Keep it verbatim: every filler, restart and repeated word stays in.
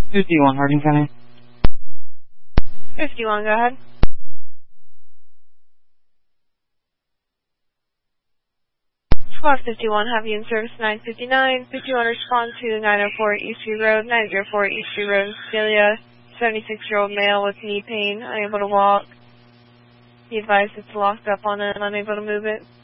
fifty-one, Harding County. fifty-one, go ahead. Squad fifty-one, have you in service nine fifty-nine. fifty-one, respond to nine oh four Eastview Road, nine oh four Eastview Road, Celia, seventy-six-year-old male with knee pain, unable to walk. Be advised it's locked up on it and unable to move it.